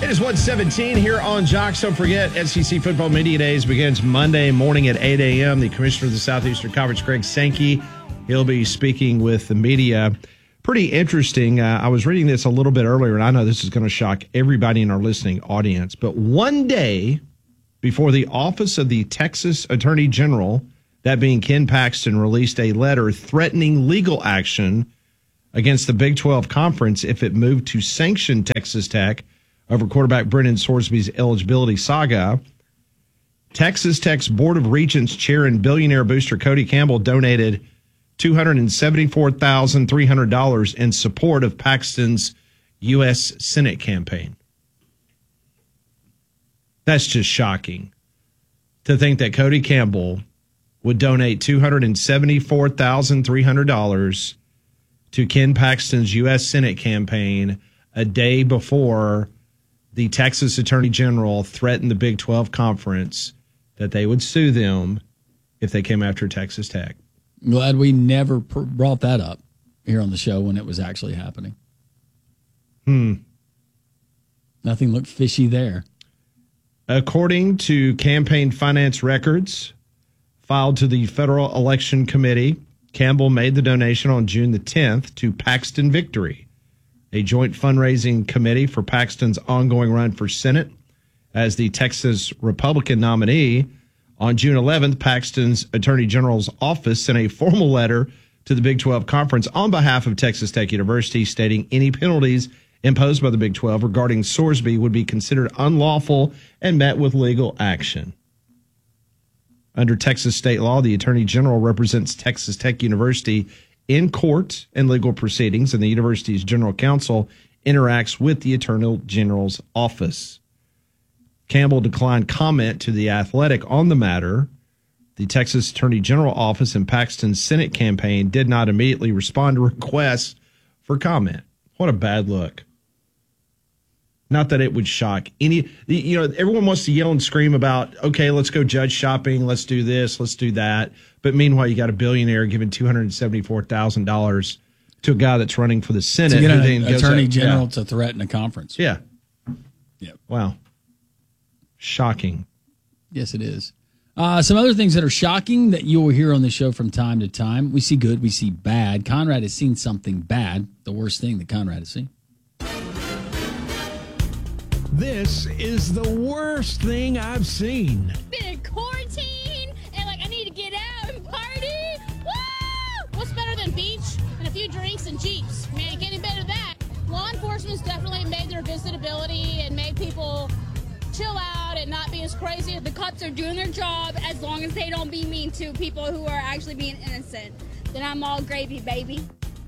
It is 1:17 here on Jocks. Don't forget, SEC Football Media Days begins Monday morning at 8 a.m. The Commissioner of the Southeastern Conference, Greg Sankey, he'll be speaking with the media. Pretty interesting. I was reading this a little bit earlier, and I know this is going to shock everybody in our listening audience, but one day before the Office of the Texas Attorney General, that being Ken Paxton, released a letter threatening legal action against the Big 12 Conference if it moved to sanction Texas Tech over quarterback Brennan Sorsby's eligibility saga. Texas Tech's Board of Regents chair and billionaire booster Cody Campbell donated $274,300 in support of Paxton's U.S. Senate campaign. That's just shocking to think that Cody Campbell would donate $274,300 to Ken Paxton's U.S. Senate campaign a day before the Texas Attorney General threatened the Big 12 Conference that they would sue them if they came after Texas Tech. Glad we never brought that up here on the show when it was actually happening. Nothing looked fishy there. According to campaign finance records filed to the Federal Election Committee, Campbell made the donation on June the 10th to Paxton Victory, a joint fundraising committee for Paxton's ongoing run for Senate as the Texas Republican nominee. On June 11th, Paxton's Attorney General's office sent a formal letter to the Big 12 Conference on behalf of Texas Tech University stating any penalties imposed by the Big 12 regarding Sorsby would be considered unlawful and met with legal action. Under Texas state law, the Attorney General represents Texas Tech University in court and legal proceedings, and the university's general counsel interacts with the Attorney General's office. Campbell declined comment to The Athletic on the matter. The Texas Attorney General office and Paxton's Senate campaign did not immediately respond to requests for comment. What a bad look. Not that it would shock any, everyone wants to yell and scream about, okay, let's go judge shopping, let's do this, let's do that. But meanwhile, you got a billionaire giving $274,000 to a guy that's running for the Senate. To get an attorney general to threaten a conference. Yeah. Yep. Wow. Shocking. Yes, it is. Some other things that are shocking that you will hear on the show from time to time. We see good, we see bad. Conrad has seen something bad, the worst thing that Conrad has seen. This is the worst thing I've seen. Been in quarantine and I need to get out and party. Woo! What's better than beach and a few drinks and Jeeps? Man, getting better than that. Law enforcement's definitely made their visitability and made people chill out and not be as crazy. The cops are doing their job as long as they don't be mean to people who are actually being innocent. Then I'm all gravy, baby.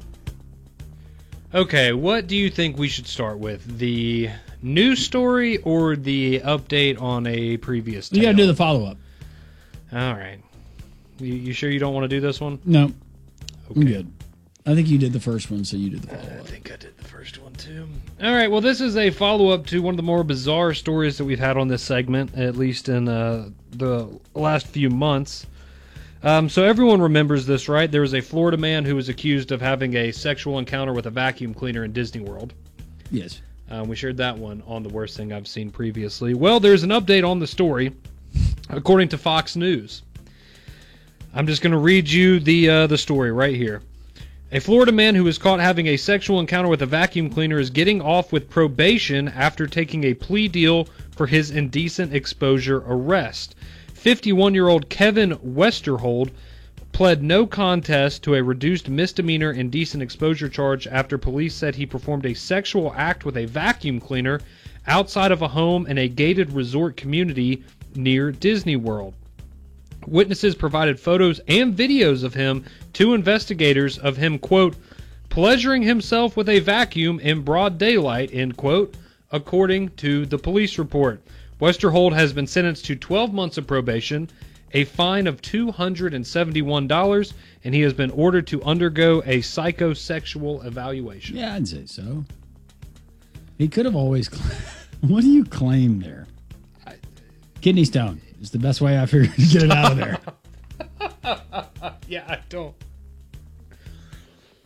Okay, what do you think we should start with? The news story or the update on a previous tale? You got to do the follow-up. All right. You sure you don't want to do this one? No. Okay. I'm good. I think you did the first one, so you did the follow-up. I think I did the first one, too. All right, well, this is a follow-up to one of the more bizarre stories that we've had on this segment, at least in the last few months. So everyone remembers this, right? There was a Florida man who was accused of having a sexual encounter with a vacuum cleaner in Disney World. Yes. We shared that one on the worst thing I've seen previously. Well, there's an update on the story, according to Fox News. I'm just going to read you the story right here. A Florida man who was caught having a sexual encounter with a vacuum cleaner is getting off with probation after taking a plea deal for his indecent exposure arrest. 51-year-old Kevin Westerhold pled no contest to a reduced misdemeanor indecent exposure charge after police said he performed a sexual act with a vacuum cleaner outside of a home in a gated resort community near Disney World. Witnesses provided photos and videos of him to investigators of him, quote, pleasuring himself with a vacuum in broad daylight, end quote, according to the police report. Westerhold has been sentenced to 12 months of probation, a fine of $271, and he has been ordered to undergo a psychosexual evaluation. Yeah, I'd say so. He could have always... What do you claim there? Kidney stone is the best way I figured to get it out of there. Yeah, I don't.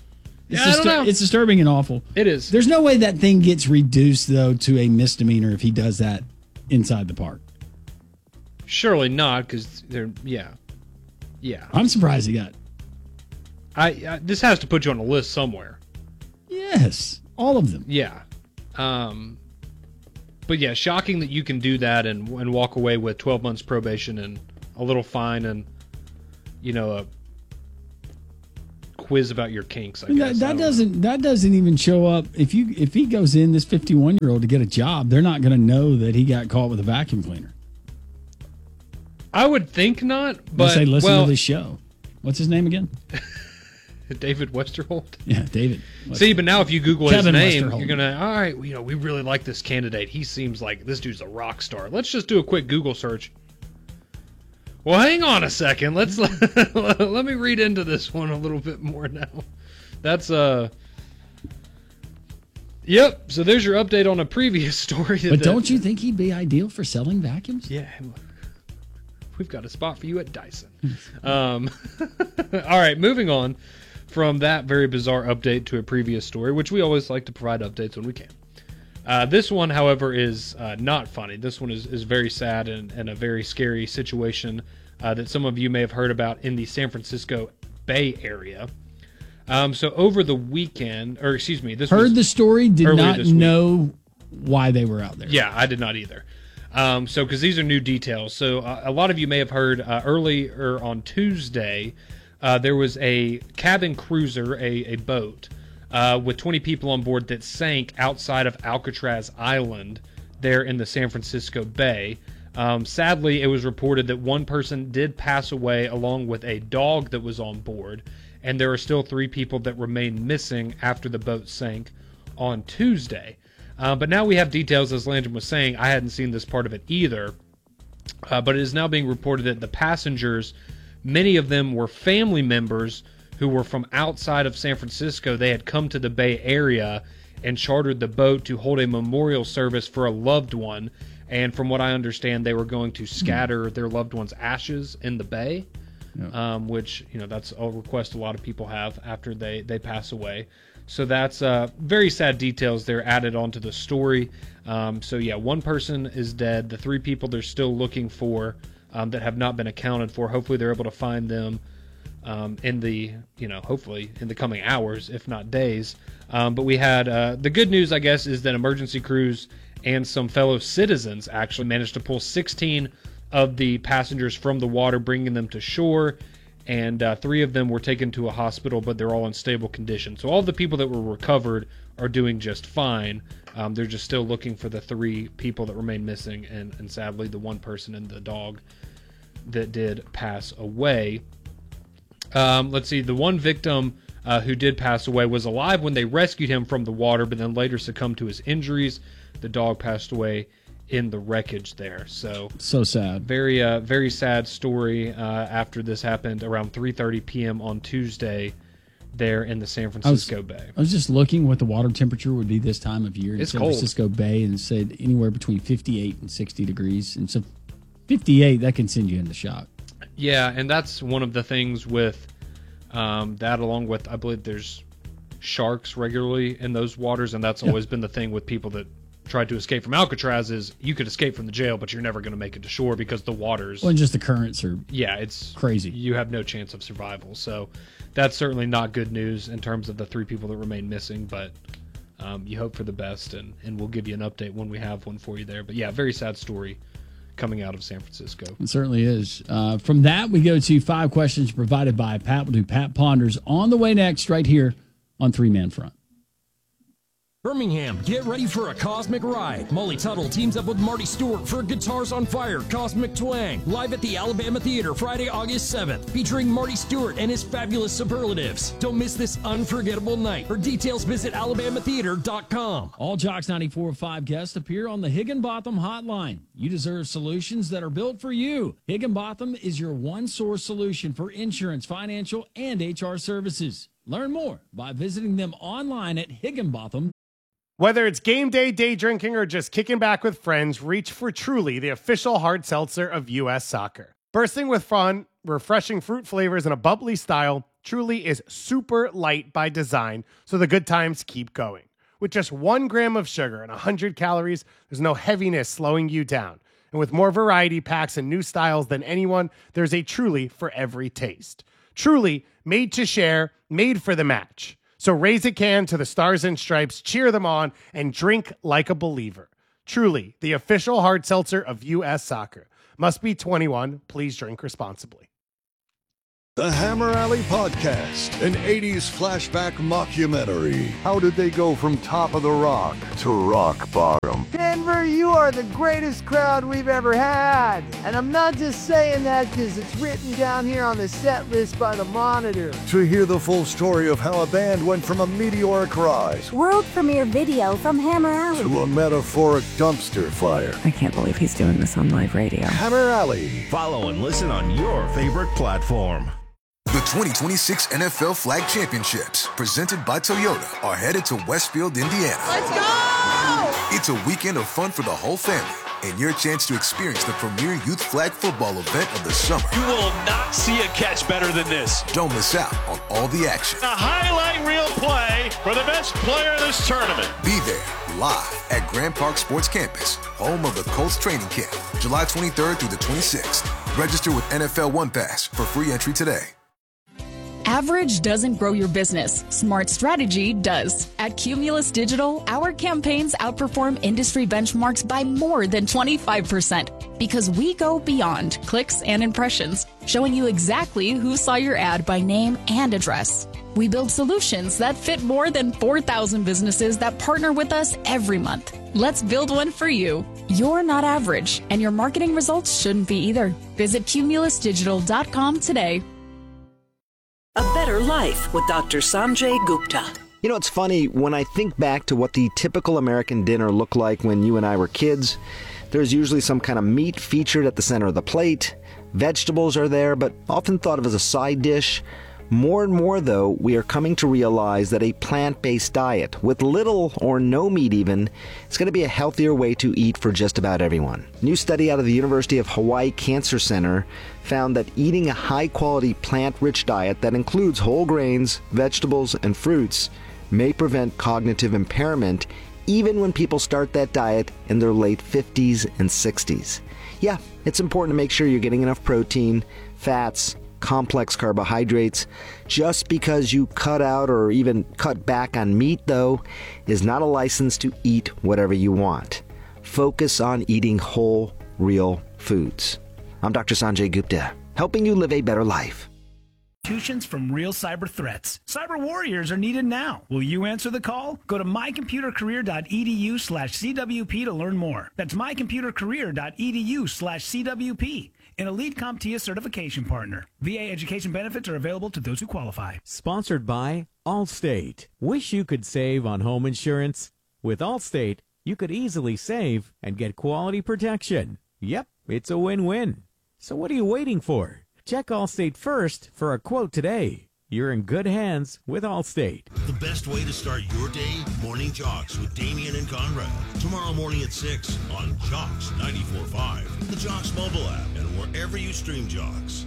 It's, I don't know. it's disturbing and awful. It is. There's no way that thing gets reduced, though, to a misdemeanor if he does that inside the park. Surely not, because they're, yeah. I'm surprised he got. This has to put you on a list somewhere. Yes, all of them. Yeah. But yeah, shocking that you can do that and walk away with 12 months probation and a little fine and, a quiz about your kinks, I guess. That doesn't even show up. If he goes in, this 51-year-old, to get a job, they're not going to know that he got caught with a vacuum cleaner. I would think not, but unless they listen to this show. What's his name again? David Westerholt. Yeah, David. See, but now if you Google Kevin his name, Westerholt. you're gonna, all right, we really like this candidate. He seems like this dude's a rock star. Let's just do a quick Google search. Well, hang on a second. Let's let me read into this one a little bit more now. That's Yep. So there's your update on a previous story. But don't you think he'd be ideal for selling vacuums? Yeah. We've got a spot for you at Dyson. All right, moving on from that very bizarre update to a previous story, which we always like to provide updates when we can. This one, however, is not funny. This one is very sad and a very scary situation that some of you may have heard about in the San Francisco Bay Area. So over the weekend, or excuse me, this heard was the story, did earlier not this week. know why they were out there. Yeah, I did not either. So, because these are new details. So, a lot of you may have heard earlier on Tuesday, there was a cabin cruiser, a boat, with 20 people on board that sank outside of Alcatraz Island there in the San Francisco Bay. Sadly, it was reported that one person did pass away along with a dog that was on board, and there are still 3 people that remain missing after the boat sank on Tuesday. But now we have details, as Landon was saying. I hadn't seen this part of it either. But it is now being reported that the passengers, many of them were family members who were from outside of San Francisco. They had come to the Bay Area and chartered the boat to hold a memorial service for a loved one. And from what I understand, they were going to scatter their loved one's ashes in the bay, which, that's a request a lot of people have after they pass away. So that's very sad details there added onto the story. So yeah, one person is dead. The 3 people they're still looking for that have not been accounted for. Hopefully they're able to find them in the, hopefully in the coming hours, if not days. But we had the good news, I guess, is that emergency crews and some fellow citizens actually managed to pull 16 of the passengers from the water, bringing them to shore. And 3 of them were taken to a hospital, but they're all in stable condition. So all the people that were recovered are doing just fine. They're just still looking for the 3 people that remain missing, and sadly the one person and the dog that did pass away. Let's see, the one victim who did pass away was alive when they rescued him from the water, but then later succumbed to his injuries. The dog passed away in the wreckage there. So sad. Very very sad story after this happened around 3:30 p.m. on Tuesday there in the San Francisco Bay. I was just looking what the water temperature would be this time of year in San Francisco Bay, and it said anywhere between 58 and 60 degrees. And so 58, that can send you into shock. Yeah, and that's one of the things with that, along with, I believe there's sharks regularly in those waters, and that's always been the thing with people that tried to escape from Alcatraz is you could escape from the jail, but you're never going to make it to shore because the waters... Well, and just the currents are it's crazy. You have no chance of survival. So that's certainly not good news in terms of the 3 people that remain missing, but you hope for the best, and we'll give you an update when we have one for you there. But yeah, very sad story coming out of San Francisco. It certainly is. From that, we go to 5 questions provided by Pat. We'll do Pat Ponders on the way next right here on 3 Man Front. Birmingham, get ready for a cosmic ride. Molly Tuttle teams up with Marty Stewart for Guitars on Fire Cosmic Twang, live at the Alabama Theater Friday, August 7th, featuring Marty Stewart and his fabulous superlatives. Don't miss this unforgettable night. For details, visit alabamatheater.com. All Jocks 94.5 guests appear on the Higginbotham Hotline. You deserve solutions that are built for you. Higginbotham is your one-source solution for insurance, financial, and HR services. Learn more by visiting them online at Higginbotham. Whether it's game day, day drinking, or just kicking back with friends, reach for Truly, the official hard seltzer of U.S. soccer. Bursting with fun, refreshing fruit flavors, and a bubbly style, Truly is super light by design, so the good times keep going. With just 1 gram of sugar and 100 calories, there's no heaviness slowing you down. And with more variety packs and new styles than anyone, there's a Truly for every taste. Truly, made to share, made for the match. So raise a can to the Stars and Stripes, cheer them on, and drink like a believer. Truly, the official hard seltzer of U.S. Soccer. Must be 21. Please drink responsibly. The Hammer Alley Podcast, an 80s flashback mockumentary. How did they go from top of the rock to rock bottom? Denver, you are the greatest crowd we've ever had. And I'm not just saying that because it's written down here on the set list by the Monitor. To hear the full story of how a band went from a meteoric rise, world premiere video from Hammer Alley, to a metaphoric dumpster fire. I can't believe he's doing this on live radio. Hammer Alley. Follow and listen on your favorite platform. The 2026 NFL Flag Championships, presented by Toyota, are headed to Westfield, Indiana. Let's go! It's a weekend of fun for the whole family, and your chance to experience the premier youth flag football event of the summer. You will not see a catch better than this. Don't miss out on all the action. A highlight reel play for the best player of this tournament. Be there, live at Grand Park Sports Campus, home of the Colts training camp, July 23rd through the 26th. Register with NFL One Pass for free entry today. Average doesn't grow your business. Smart strategy does. At Cumulus Digital, our campaigns outperform industry benchmarks by more than 25% because we go beyond clicks and impressions, showing you exactly who saw your ad by name and address. We build solutions that fit more than 4,000 businesses that partner with us every month. Let's build one for you. You're not average, and your marketing results shouldn't be either. Visit cumulusdigital.com today. A Better Life with Dr. Sanjay Gupta. You know, it's funny, when I think back to what the typical American dinner looked like when you and I were kids, there's usually some kind of meat featured at the center of the plate. Vegetables are there, but often thought of as a side dish. More and more, though, we are coming to realize that a plant-based diet, with little or no meat even, is going to be a healthier way to eat for just about everyone. A new study out of the University of Hawaii Cancer Center found that eating a high-quality plant-rich diet that includes whole grains, vegetables, and fruits may prevent cognitive impairment even when people start that diet in their late 50s and 60s. Yeah, it's important to make sure you're getting enough protein, fats, complex carbohydrates. Just because you cut out or even cut back on meat, though, is not a license to eat whatever you want. Focus on eating whole, real foods. I'm Dr. Sanjay Gupta, helping you live a better life. From real cyber threats. Cyber warriors are needed now. Will you answer the call? Go to mycomputercareer.edu/CWP to learn more. That's mycomputercareer.edu/CWP. An elite CompTIA certification partner. VA education benefits are available to those who qualify. Sponsored by Allstate. Wish you could save on home insurance? With Allstate, you could easily save and get quality protection. Yep, it's a win-win. So what are you waiting for? Check Allstate first for a quote today. You're in good hands with Allstate. The best way to start your day, Morning Jocks with Damian and Conrad. Tomorrow morning at 6 on Jocks 94.5, the Jocks mobile app, and wherever you stream Jocks.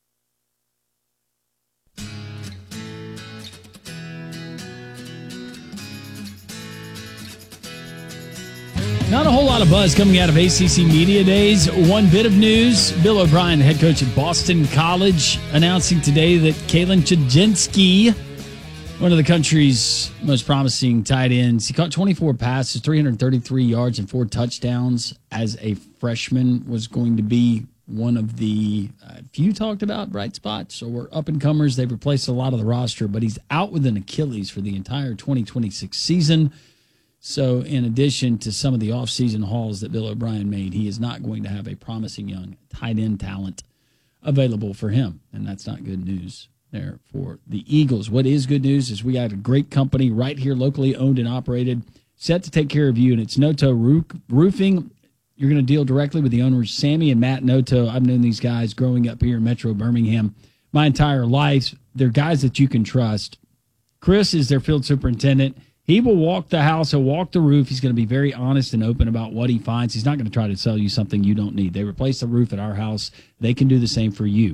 Not a whole lot of buzz coming out of ACC Media Days. One bit of news, Bill O'Brien, the head coach at Boston College, announcing today that Kalen Chudzinski, one of the country's most promising tight ends, he caught 24 passes, 333 yards, and 4 touchdowns as a freshman, was going to be one of the few talked about bright spots or up-and-comers. They've replaced a lot of the roster, but he's out with an Achilles for the entire 2026 season. So in addition to some of the offseason hauls that Bill O'Brien made, he is not going to have a promising young tight end talent available for him. And that's not good news there for the Eagles. What is good news is we got a great company right here, locally owned and operated, set to take care of you, and it's Noto Roofing. You're going to deal directly with the owners, Sammy and Matt Noto. I've known these guys growing up here in Metro Birmingham my entire life. They're guys that you can trust. Chris is their field superintendent. He will walk the house. He'll walk the roof. He's going to be very honest and open about what he finds. He's not going to try to sell you something you don't need. They replaced the roof at our house. They can do the same for you.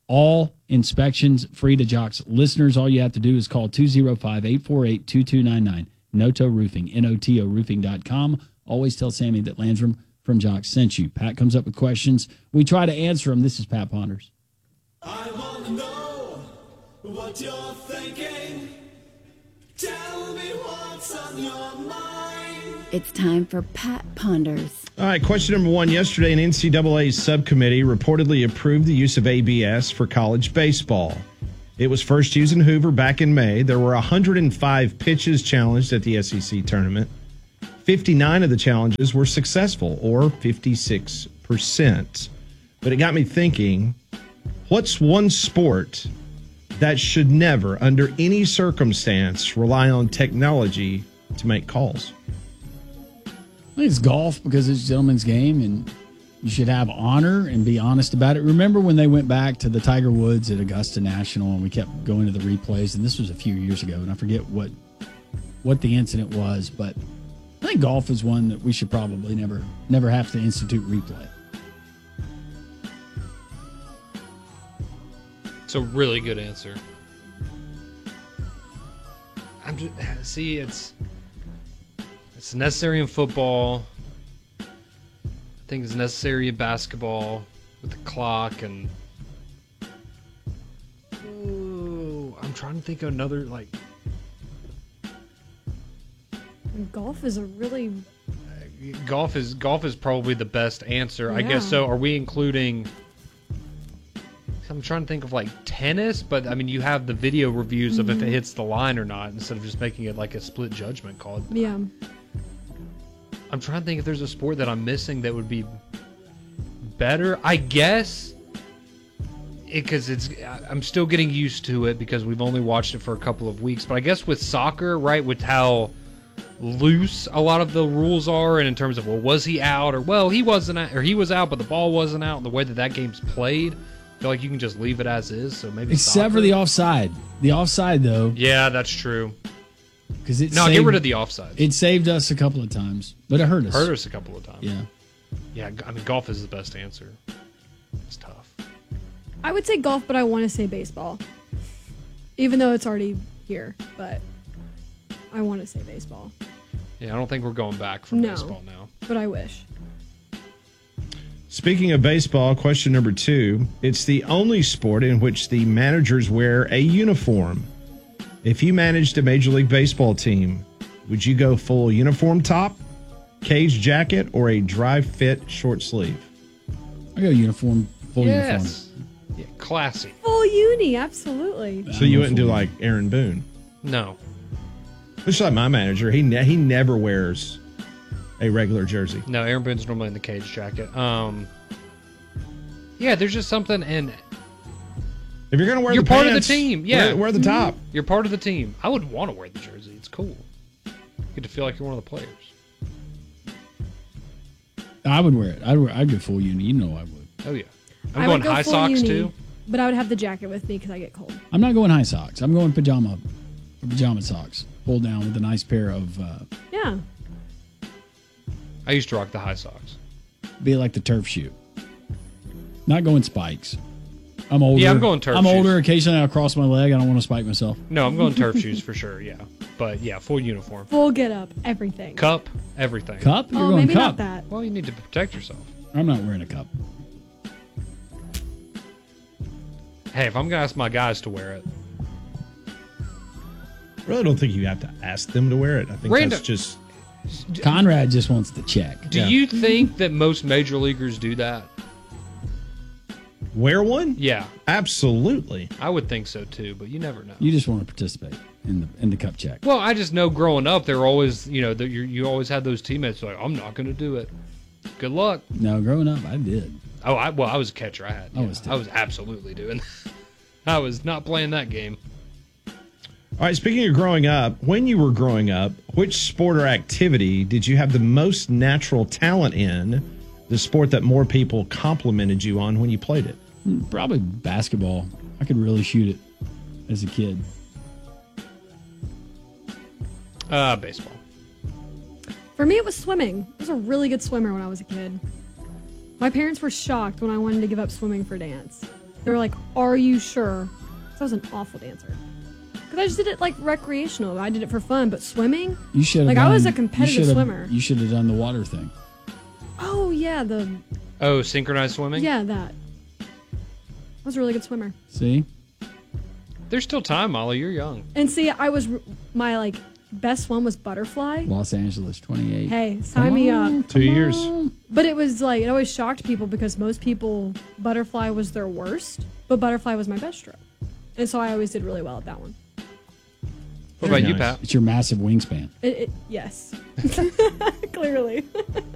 All inspections free to Jocks listeners. All you have to do is call 205-848-2299. Noto Roofing, N-O-T-O roofing.com. Always tell Sammy that Landrum from Jocks sent you. Pat comes up with questions. We try to answer them. This is Pat Ponders. I want to know what you're thinking. Tell me what's on your mind. It's time for Pat Ponders. All right, question number one. Yesterday, an NCAA subcommittee reportedly approved the use of ABS for college baseball. It was first used in Hoover back in May. There were 105 pitches challenged at the SEC tournament. 59 of the challenges were successful, or 56%. But it got me thinking, what's one sport that should never, under any circumstance, rely on technology to make calls? I think it's golf because it's a gentleman's game, and you should have honor and be honest about it. Remember when they went back to the Tiger Woods at Augusta National and we kept going to the replays, and this was a few years ago, and I forget what the incident was, but I think golf is one that we should probably never have to institute replay. It's a really good answer. It's necessary in football. I think it's necessary in basketball with the clock and. Ooh, I'm trying to think of another Golf is a really. Golf is probably the best answer, I guess. Yeah. So, are we including? I'm trying to think of tennis, but I mean, you have the video reviews of if it hits the line or not, instead of just making it like a split judgment call. Yeah. I'm trying to think if there's a sport that I'm missing that would be better. I guess because I'm still getting used to it because we've only watched it for a couple of weeks. But I guess with soccer, right, with how loose a lot of the rules are, and in terms of, well, was he out, or well, he wasn't out, or he was out but the ball wasn't out, and the way that game's played, I feel like you can just leave it as is. So maybe except for the offside. The offside, though. Yeah, that's true. Because get rid of the offside. It saved us a couple of times, but it hurt us. Hurt us a couple of times. Yeah. Yeah, I mean, golf is the best answer. It's tough. I would say golf, but I want to say baseball. Even though it's already here, but I want to say baseball. Yeah, I don't think we're going back from baseball now. But I wish. Speaking of baseball, question number two. It's the only sport in which the managers wear a uniform. If you managed a Major League Baseball team, would you go full uniform top, cage jacket, or a dry fit short sleeve? I go uniform, full uniform. Yeah, classy. Full uni, absolutely. So you wouldn't do like Aaron Boone? No. Just like my manager, he never wears a regular jersey. No, Aaron Boone's normally in the cage jacket. Yeah, there's just something in. If you're going to wear you're the part pants, of the team. Yeah, wear the top. You're part of the team. I would want to wear the jersey. It's cool. You get to feel like you're one of the players. I would wear it. I'd go full uni. You know I would. Oh yeah. I going would go high full socks uni, too. But I would have the jacket with me because I get cold. I'm not going high socks. I'm going pajama socks, pulled down with a nice pair of. Yeah. I used to rock the high socks. Be like the turf shoe. Not going spikes. I'm older. Yeah, I'm going turf I'm shoes. older. Occasionally I'll cross my leg. I don't want to spike myself. No, I'm going turf shoes for sure. Yeah, but yeah, full uniform. Full get up, everything. Cup, everything. Cup? You're Oh, going maybe cup. not that. Well, you need to protect yourself. I'm not wearing a cup. Hey, if I'm gonna ask my guys to wear it, I really don't think you have to ask them to wear it. I think that's just. Conrad just wants to check. Do you think that most major leaguers do that? Wear one? Yeah, absolutely. I would think so too, but you never know. You just want to participate in the cup check. Well, I just know growing up, they're always, you always had those teammates like, I'm not going to do it. Good luck. No, growing up, I did. Oh, I was a catcher. I was absolutely doing that. I was not playing that game. All right, speaking of growing up, when you were growing up, which sport or activity did you have the most natural talent in, the sport that more people complimented you on when you played it? Probably basketball. I could really shoot it as a kid. Baseball. For me, it was swimming. I was a really good swimmer when I was a kid. My parents were shocked when I wanted to give up swimming for dance. They were like, "Are you sure?" That was an awful dancer. Because I just did it like recreational. I did it for fun, but swimming. You should have. I was a competitive swimmer. You should have done the water thing. Oh yeah, synchronized swimming. Yeah, that. I was a really good swimmer. See, there's still time, Molly. You're young. And see, my best one was butterfly. Los Angeles, 28. Hey, sign me up. 2 years. But it was like, it always shocked people because most people, butterfly was their worst, but butterfly was my best stroke. And so I always did really well at that one. What about you, Pat? It's your massive wingspan. Yes. Clearly.